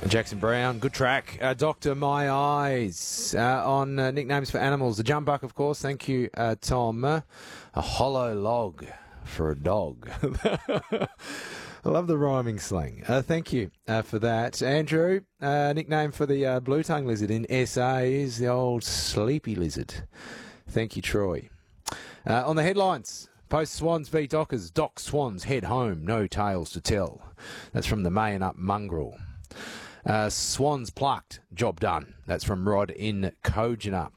Jackson Brown, good track. Dr. My Eyes on nicknames for animals. The jumbuck, of course. Thank you, Tom. A hollow log for a dog. I love the rhyming slang. Thank you for that. Andrew, nickname for the blue tongue lizard in SA is the old sleepy lizard. Thank you, Troy. On the headlines, post Swans v Dockers. Dock Swans head home, no tales to tell. That's from the Mayin Up Mongrel. Swans plucked, job done. That's from Rod in Kojonup.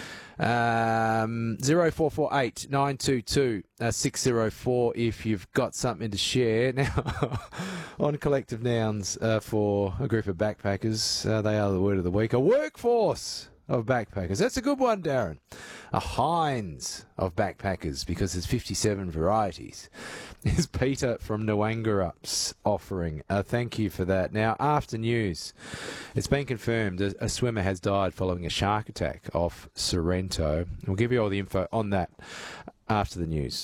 0448 922 604 if you've got something to share. Now, on collective nouns for a group of backpackers, they are the word of the week. A workforce of backpackers. That's a good one, Darren. A Heinz of backpackers, because there's 57 varieties, is Peter from Nwangarup's offering. Thank you for that. Now, after news, it's been confirmed a swimmer has died following a shark attack off Sorrento. We'll give you all the info on that after the news.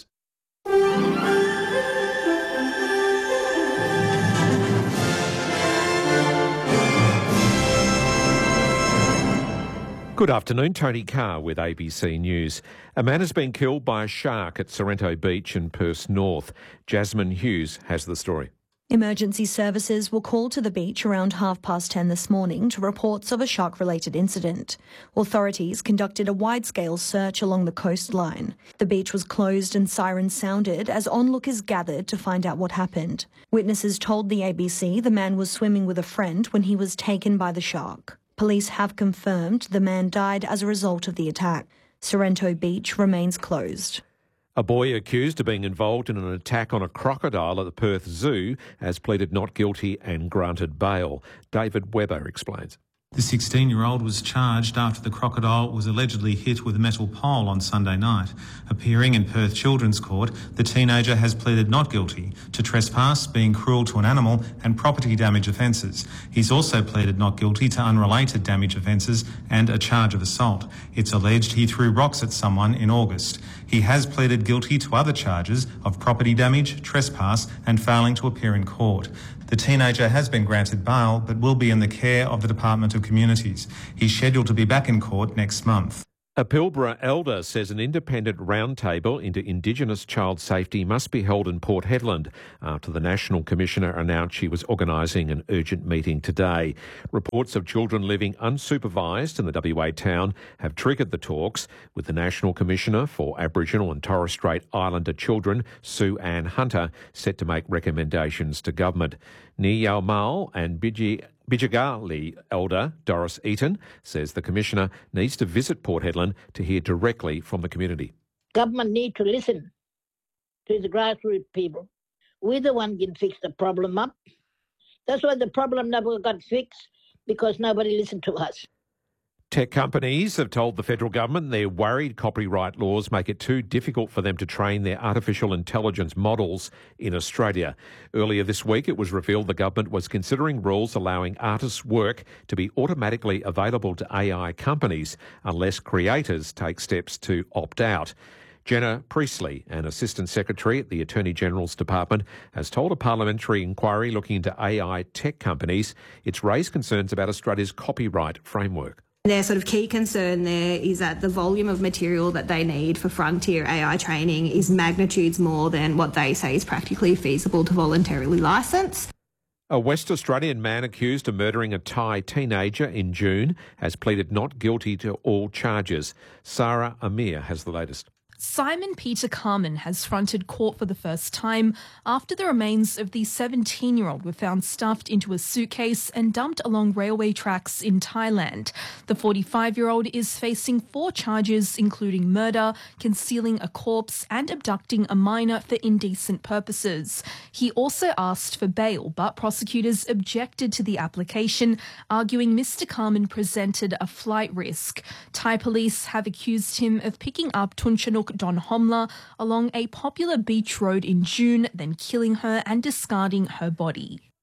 Good afternoon, Tony Carr with ABC News. A man has been killed by a shark at Sorrento Beach in Perth North. Jasmine Hughes has the story. Emergency services were called to the beach around 10:30 this morning to reports of a shark-related incident. Authorities conducted a wide-scale search along the coastline. The beach was closed and sirens sounded as onlookers gathered to find out what happened. Witnesses told the ABC the man was swimming with a friend when he was taken by the shark. Police have confirmed the man died as a result of the attack. Sorrento Beach remains closed. A boy accused of being involved in an attack on a crocodile at the Perth Zoo has pleaded not guilty and granted bail. David Webber explains. The 16-year-old was charged after the crocodile was allegedly hit with a metal pole on Sunday night. Appearing in Perth Children's Court, the teenager has pleaded not guilty to trespass, being cruel to an animal and property damage offences. He's also pleaded not guilty to unrelated damage offences and a charge of assault. It's alleged he threw rocks at someone in August. He has pleaded guilty to other charges of property damage, trespass and failing to appear in court. The teenager has been granted bail but will be in the care of the Department of Communities. He's scheduled to be back in court next month. A Pilbara elder says an independent roundtable into Indigenous child safety must be held in Port Hedland after the National Commissioner announced she was organising an urgent meeting today. Reports of children living unsupervised in the WA town have triggered the talks, with the National Commissioner for Aboriginal and Torres Strait Islander Children, Sue Ann Hunter, set to make recommendations to government. Niyaumal and Bijagali elder Doris Eaton says the Commissioner needs to visit Port Hedland to hear directly from the community. Government need to listen to the grassroots people. We're the one can fix the problem up. That's why the problem never got fixed, because nobody listened to us. Tech companies have told the federal government they're worried copyright laws make it too difficult for them to train their artificial intelligence models in Australia. Earlier this week, it was revealed the government was considering rules allowing artists' work to be automatically available to AI companies unless creators take steps to opt out. Jenna Priestley, an Assistant Secretary at the Attorney General's Department, has told a parliamentary inquiry looking into AI tech companies it's raised concerns about Australia's copyright framework. Their sort of key concern there is that the volume of material that they need for frontier AI training is magnitudes more than what they say is practically feasible to voluntarily licence. A West Australian man accused of murdering a Thai teenager in June has pleaded not guilty to all charges. Sarah Amir has the latest. Simon Peter Carman has fronted court for the first time after the remains of the 17-year-old were found stuffed into a suitcase and dumped along railway tracks in Thailand. The 45-year-old is facing 4 charges, including murder, concealing a corpse and abducting a minor for indecent purposes. He also asked for bail, but prosecutors objected to the application, arguing Mr. Carman presented a flight risk. Thai police have accused him of picking up Tunchanuk Don Homla along a popular beach road in June, then killing her and discarding her body.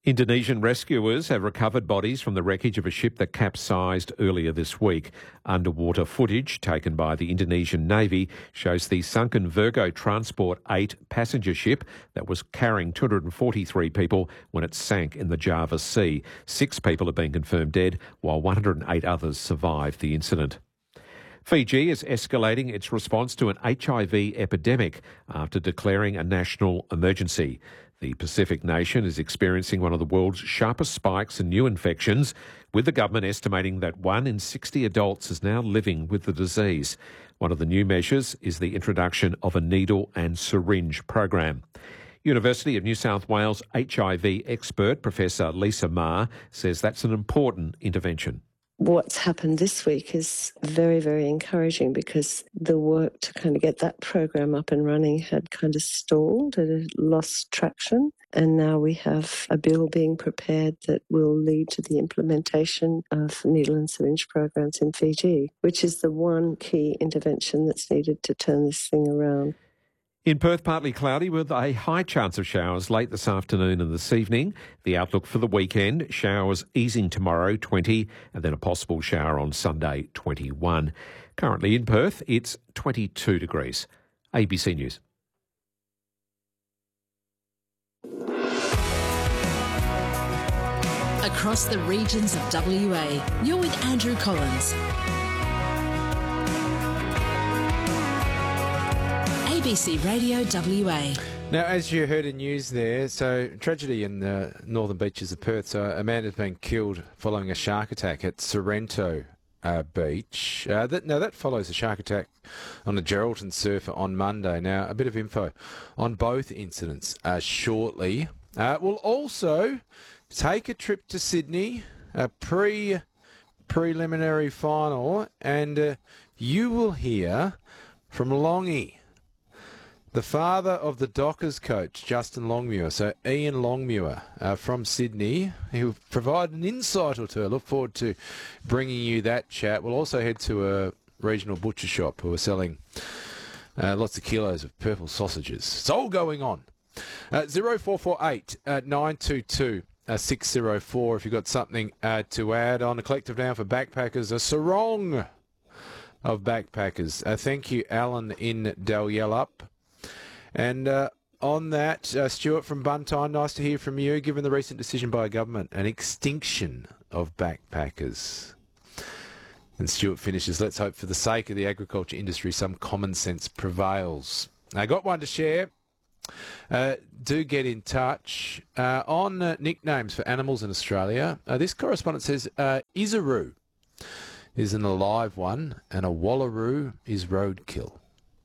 Indonesian rescuers have recovered bodies from the wreckage of a ship that capsized earlier this week. Underwater footage taken by the Indonesian Navy shows the sunken Virgo Transport 8 passenger ship that was carrying 243 people when it sank in the Java Sea. 6 people have been confirmed dead, while 108 others survived the incident. Fiji is escalating its response to an HIV epidemic after declaring a national emergency. The Pacific nation is experiencing one of the world's sharpest spikes in new infections, with the government estimating that 1 in 60 adults is now living with the disease. One of the new measures is the introduction of a needle and syringe program. University of New South Wales HIV expert Professor Lisa Ma says that's an important intervention. What's happened this week is very, very encouraging because the work to kind of get that program up and running had kind of stalled, it had lost traction. And now we have a bill being prepared that will lead to the implementation of needle and syringe programs in Fiji, which is the one key intervention that's needed to turn this thing around. In Perth, partly cloudy with a high chance of showers late this afternoon and this evening. The outlook for the weekend, showers easing tomorrow, 20, and then a possible shower on Sunday, 21. Currently in Perth, it's 22 degrees. ABC News. Across the regions of WA, you're with Andrew Collins. ABC Radio WA. Now, as you heard in news there, so tragedy in the northern beaches of Perth. So a man has been killed following a shark attack at Sorrento Beach. That follows a shark attack on a Geraldton surfer on Monday. Now, a bit of info on both incidents shortly. We'll also take a trip to Sydney, a preliminary final, and you will hear from Longy, the father of the Dockers coach, Justin Longmuir. So Ian Longmuir from Sydney. He'll provide an insight or two. I look forward to bringing you that chat. We'll also head to a regional butcher shop who are selling lots of kilos of purple sausages. It's all going on. 0448 922 604 if you've got something to add on. A collective now for backpackers, a sarong of backpackers. Thank you, Alan in Dalyellup. And on that, Stuart from Buntine, nice to hear from you. Given the recent decision by government, an extinction of backpackers. And Stuart finishes, let's hope for the sake of the agriculture industry some common sense prevails. I got one to share. Do get in touch. On nicknames for animals in Australia, this correspondent says Isaroo is an alive one and a wallaroo is roadkill.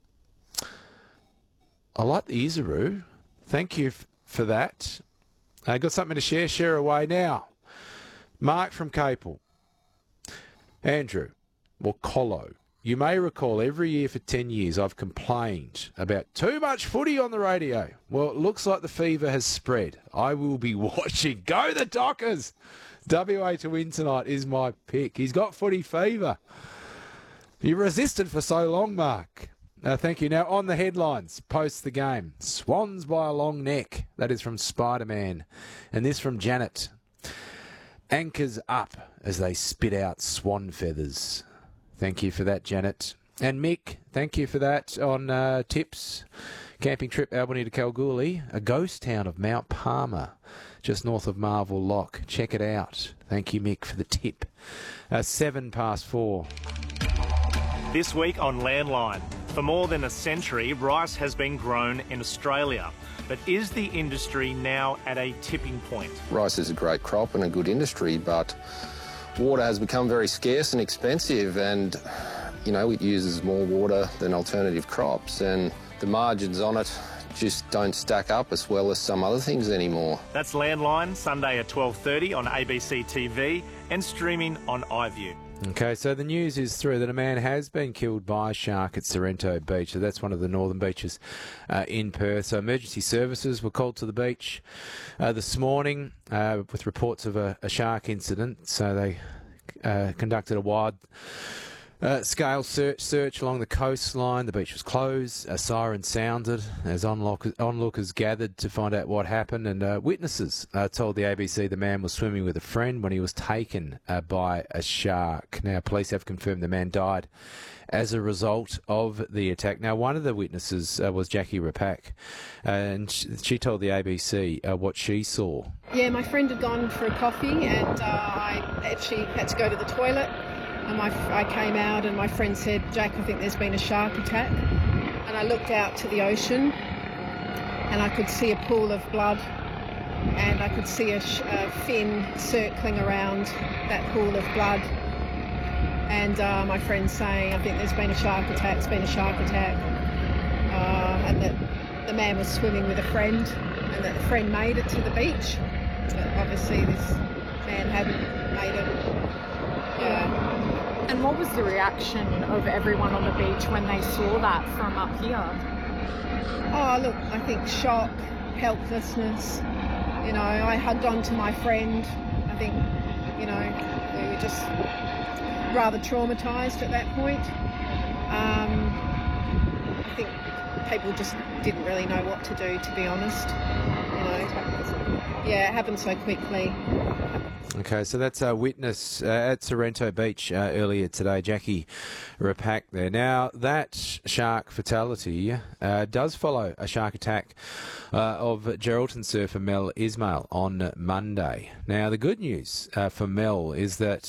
I like the Isaroo. Thank you for that. Got something to share? Share away now. Mark from Capel. Andrew, or Colo, you may recall every year for 10 years I've complained about too much footy on the radio. Well, it looks like the fever has spread. I will be watching. Go the Dockers! WA to win tonight is my pick. He's got footy fever. You resisted for so long, Mark. Thank you. Now, on the headlines, post the game. Swans by a long neck. That is from Spider-Man. And this from Janet. Anchors up as they spit out swan feathers. Thank you for that, Janet. And Mick, thank you for that on tips. Camping trip Albany to Kalgoorlie, a ghost town of Mount Palmer, just north of Marvel Lock. Check it out. Thank you, Mick, for the tip. 4:07. This week on Landline. For more than a century, rice has been grown in Australia. But is the industry now at a tipping point? Rice is a great crop and a good industry, but water has become very scarce and expensive, and, you know, it uses more water than alternative crops, and the margins on it just don't stack up as well as some other things anymore. That's Landline, Sunday at 12:30 on ABC TV and streaming on iView. Okay, so the news is through that a man has been killed by a shark at Sorrento Beach. So that's one of the northern beaches in Perth. So emergency services were called to the beach this morning with reports of a shark incident. So they conducted a wide Scale search along the coastline. The beach was closed. A siren sounded as onlookers gathered to find out what happened. And witnesses told the ABC the man was swimming with a friend when he was taken by a shark. Now, police have confirmed the man died as a result of the attack. Now, one of the witnesses was Jackie Repack, and she told the ABC what she saw. Yeah, my friend had gone for a coffee, and I actually had to go to the toilet. And I came out and my friend said, "Jack, I think there's been a shark attack." And I looked out to the ocean and I could see a pool of blood and I could see a fin circling around that pool of blood. And my friend saying, "I think there's been a shark attack, it's been a shark attack." And that the man was swimming with a friend and that the friend made it to the beach. But obviously this man hadn't made it. Yeah. And what was the reaction of everyone on the beach when they saw that from up here? Oh, look, I think shock, helplessness. You know, I hugged on to my friend. I think, you know, we were just rather traumatised at that point. I think people just didn't really know what to do, to be honest. You know, yeah, it happened so quickly. Okay, so that's a witness at Sorrento Beach earlier today, Jackie Repack there. Now, that shark fatality does follow a shark attack of Geraldton surfer Mel Ismail on Monday. Now, the good news for Mel is that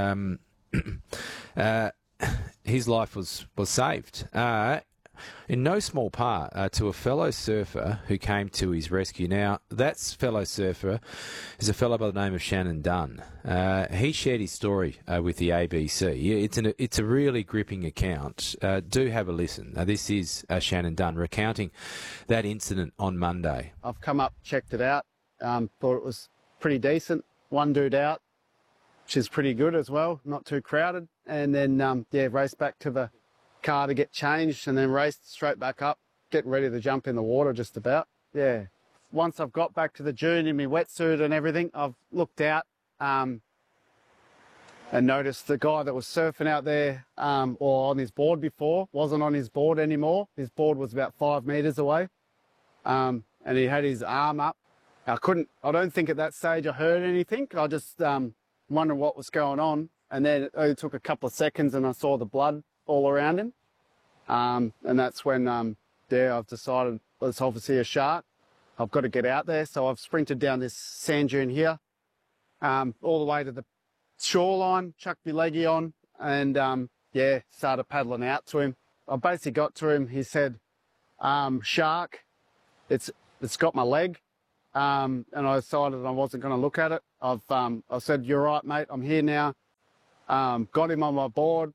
his life was saved. In no small part to a fellow surfer who came to his rescue. Now, that fellow surfer is a fellow by the name of Shannon Dunn. He shared his story with the ABC. It's a really gripping account. Do have a listen. This is Shannon Dunn recounting that incident on Monday. I've come up, checked it out, thought it was pretty decent. One dude out, which is pretty good as well, not too crowded. And then, raced back to the car to get changed and then raced straight back up, getting ready to jump in the water just about. Yeah. Once I've got back to the dune in my wetsuit and everything, I've looked out and noticed the guy that was surfing out there or on his board before wasn't on his board anymore. His board was about 5 metres away and he had his arm up. I don't think at that stage I heard anything. I just wondered what was going on. And then it only took a couple of seconds and I saw the blood all around him. And that's when, I've decided it's obviously a shark. I've got to get out there. So I've sprinted down this sand dune here, all the way to the shoreline, chucked my leggy on and, started paddling out to him. I basically got to him. He said, shark, it's got my leg. And I decided I wasn't going to look at it. I said, "You're right, mate. I'm here now." Got him on my board.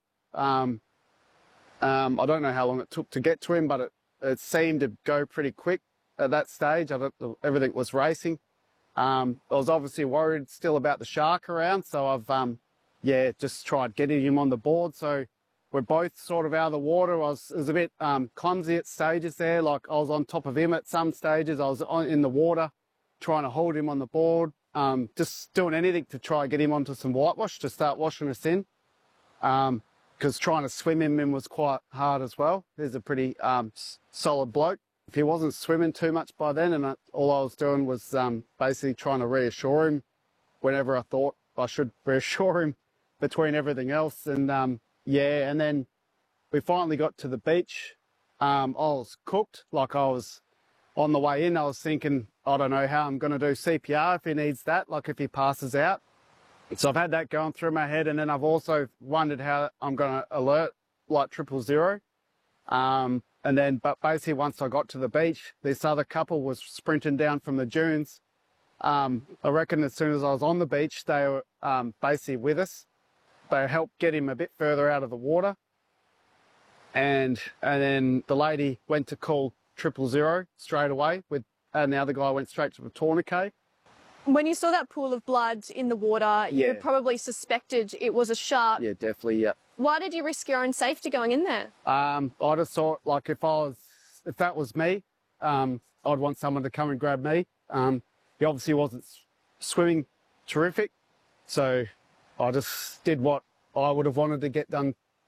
I don't know how long it took to get to him, but it seemed to go pretty quick at that stage. Everything was racing. I was obviously worried still about the shark around, so I've just tried getting him on the board. So we're both sort of out of the water. It was a bit clumsy at stages there. Like I was on top of him at some stages. I was in the water trying to hold him on the board, just doing anything to try and get him onto some whitewash to start washing us in. Because trying to swim him was quite hard as well. He's a pretty solid bloke. If he wasn't swimming too much by then, and all I was doing was basically trying to reassure him whenever I thought I should reassure him between everything else. And and then we finally got to the beach. I was cooked, like I was on the way in. I was thinking, I don't know how I'm going to do CPR if he needs that, like if he passes out. So I've had that going through my head, and then I've also wondered how I'm going to alert like 000. But basically once I got to the beach, this other couple was sprinting down from the dunes. I reckon as soon as I was on the beach, they were basically with us. They helped get him a bit further out of the water. And then the lady went to call 000 straight away, and the other guy went straight to the tourniquet. When you saw that pool of blood in the water, you probably suspected it was a shark. Yeah, definitely, yeah. Why did you risk your own safety going in there? I just thought, like, if that was me, I'd want someone to come and grab me. He obviously wasn't swimming terrific, so I just did what I would have wanted to get done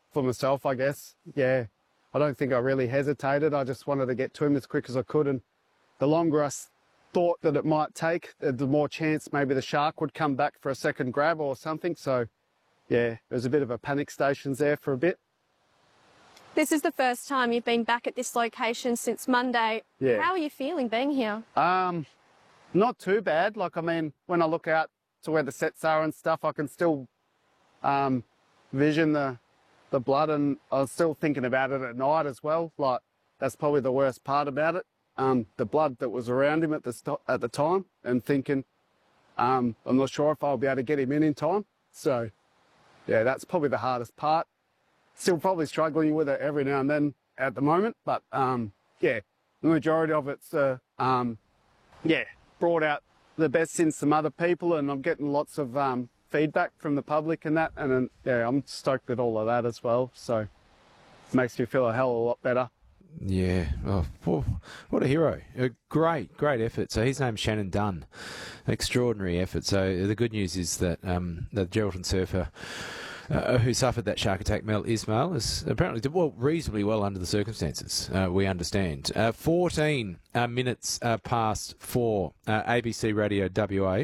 for myself, I guess. Yeah, I don't think I really hesitated. I just wanted to get to him as quick as I could, and the longer I thought that it might take, the more chance maybe the shark would come back for a second grab or something. So, yeah, there was a bit of a panic stations there for a bit. This is the first time you've been back at this location since Monday. Yeah. How are you feeling being here? Not too bad. Like, I mean, when I look out to where the sets are and stuff, I can still vision the blood, and I was still thinking about it at night as well. Like, that's probably the worst part about it. The blood that was around him at the time, and thinking, I'm not sure if I'll be able to get him in time. So, yeah, that's probably the hardest part. Still probably struggling with it every now and then at the moment, but yeah, the majority of it's brought out the best in some other people, and I'm getting lots of feedback from the public and that, and yeah, I'm stoked with all of that as well. So, it makes me feel a hell of a lot better. Yeah, oh, what a hero. A great effort. So his name's Shannon Dunn. Extraordinary effort. So the good news is that the Geraldton surfer who suffered that shark attack, Mel Ismail, is apparently did reasonably well under the circumstances, we understand. 14 minutes past 4, ABC Radio WA.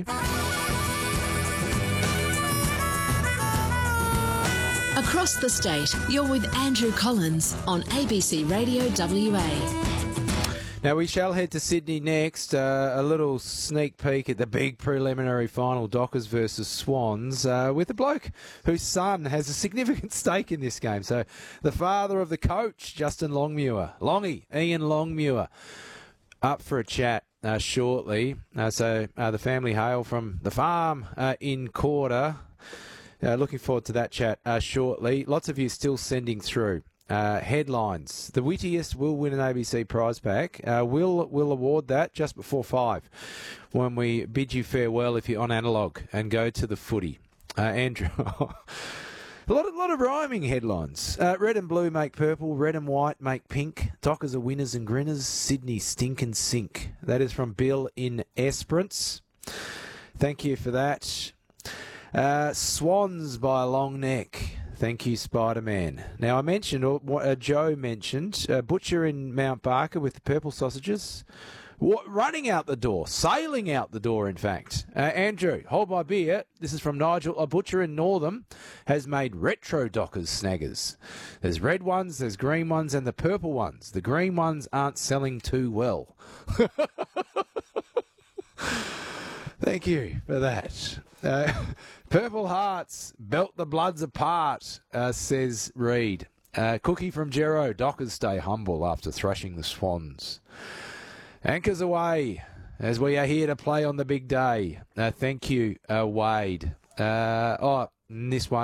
Across the state, you're with Andrew Collins on ABC Radio WA. Now we shall head to Sydney next. A little sneak peek at the big preliminary final, Dockers versus Swans, with a bloke whose son has a significant stake in this game. So the father of the coach, Justin Longmuir, Ian Longmuir, up for a chat shortly. So the family hail from the farm in Corder. Looking forward to that chat shortly. Lots of you still sending through headlines. The wittiest will win an ABC prize pack. We'll award that just before 5 when we bid you farewell if you're on analogue and go to the footy. Andrew, a lot of rhyming headlines. Red and blue make purple, red and white make pink. Dockers are winners and grinners, Sydney stink and sink. That is from Bill in Esperance. Thank you for that. Swans by a long neck. Thank you, Spider-Man. Now, I mentioned, or what Joe mentioned, Butcher in Mount Barker with the purple sausages. Running out the door, sailing out the door, in fact. Andrew, hold my beer. This is from Nigel. A butcher in Northam has made retro Dockers snaggers. There's red ones, there's green ones, and the purple ones. The green ones aren't selling too well. Thank you for that. Purple hearts belt the bloods apart, says Reed. Cookie from Gero. Dockers stay humble after thrashing the Swans. Anchors away as we are here to play on the big day. Thank you, Wade. This one.